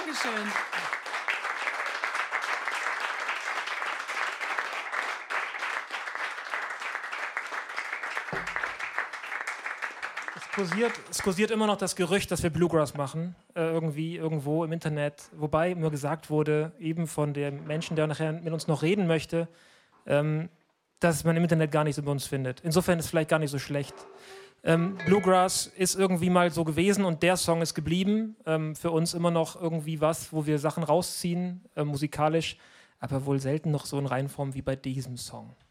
Dankeschön. Es kursiert immer noch das Gerücht, dass wir Bluegrass machen, irgendwie, irgendwo im Internet. Wobei mir gesagt wurde, eben von dem Menschen, der nachher mit uns noch reden möchte, dass man im Internet gar nichts über uns findet. Insofern ist es vielleicht gar nicht so schlecht. Bluegrass ist irgendwie mal so gewesen und der Song ist geblieben. Für uns immer noch irgendwie was, wo wir Sachen rausziehen, musikalisch, aber wohl selten noch so in Reihenform wie bei diesem Song.